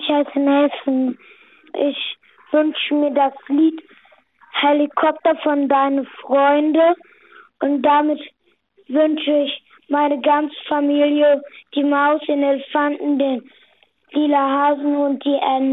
heiße Nelson. Ich wünsche mir das Lied Helikopter von Deine Freunde und damit wünsche ich meine ganze Familie, die Maus, den Elefanten, den lila Hasen und die Enten.